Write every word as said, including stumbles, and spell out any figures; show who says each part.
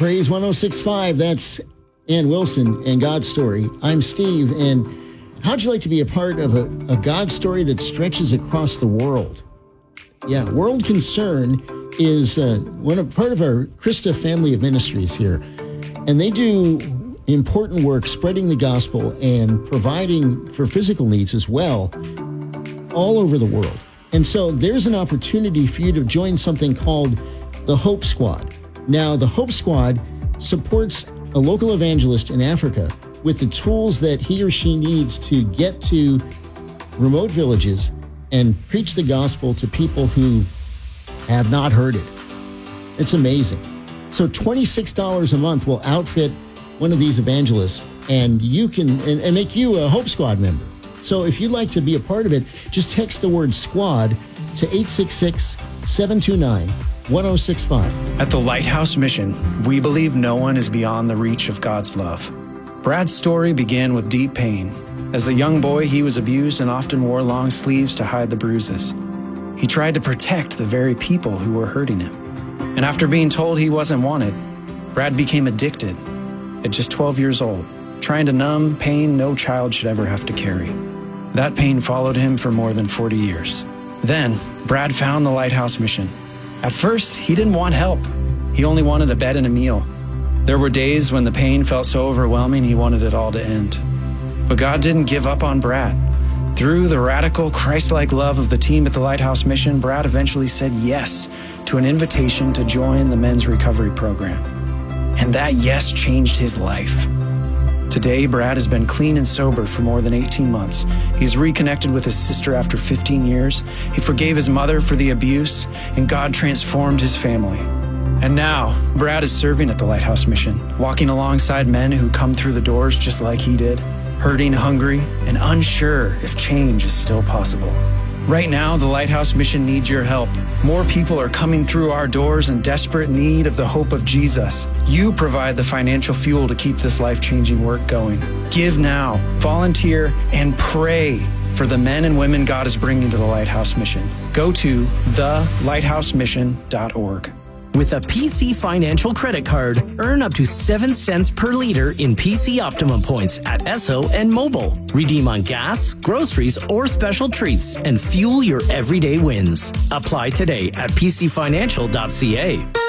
Speaker 1: Praise one oh six point five. That's Ann Wilson and God's Story. I'm Steve, and how'd you like to be a part of a, a God story that stretches across the world? Yeah, World Concern is uh, one of, part of our Christa family of ministries here, and they do important work spreading the gospel and providing for physical needs as well all over the world. And so there's an opportunity for you to join something called the Hope Squad. Now, the Hope Squad supports a local evangelist in Africa with the tools that he or she needs to get to remote villages and preach the gospel to people who have not heard it. It's amazing. So twenty-six dollars a month will outfit one of these evangelists, and you can and, and make you a Hope Squad member. So if you'd like to be a part of it, just text the word SQUAD to eight six six, seven two nine, one oh six five.
Speaker 2: At the Lighthouse Mission, we believe no one is beyond the reach of God's love. Brad's story began with deep pain. As a young boy, he was abused and often wore long sleeves to hide the bruises. He tried to protect the very people who were hurting him. And after being told he wasn't wanted, Brad became addicted at just twelve years old, trying to numb pain no child should ever have to carry. That pain followed him for more than forty years. Then, Brad found the Lighthouse Mission. At first, he didn't want help. He only wanted a bed and a meal. There were days when the pain felt so overwhelming he wanted it all to end. But God didn't give up on Brad. Through the radical, Christ-like love of the team at the Lighthouse Mission, Brad eventually said yes to an invitation to join the men's recovery program. And that yes changed his life. Today, Brad has been clean and sober for more than eighteen months. He's reconnected with his sister after fifteen years. He forgave his mother for the abuse, and God transformed his family. And now, Brad is serving at the Lighthouse Mission, walking alongside men who come through the doors just like he did, hurting, hungry, and unsure if change is still possible. Right now, the Lighthouse Mission needs your help. More people are coming through our doors in desperate need of the hope of Jesus. You provide the financial fuel to keep this life-changing work going. Give now, volunteer, and pray for the men and women God is bringing to the Lighthouse Mission. Go to the lighthouse mission dot org.
Speaker 3: With a P C Financial credit card, earn up to seven cents per liter in P C Optimum points at Esso and Mobile. Redeem on gas, groceries, or special treats and fuel your everyday wins. Apply today at p c financial dot c a.